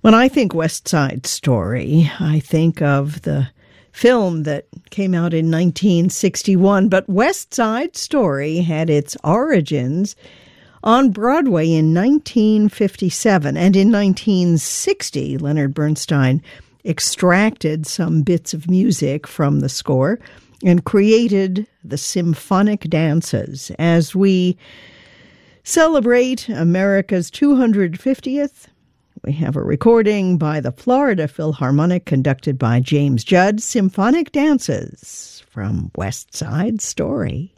When I think West Side Story, I think of the film that came out in 1961, but West Side Story had its origins on Broadway in 1957, and in 1960, Leonard Bernstein extracted some bits of music from the score and created the symphonic dances. As we celebrate America's 250th, we have a recording by the Florida Philharmonic conducted by James Judd, Symphonic Dances from West Side Story.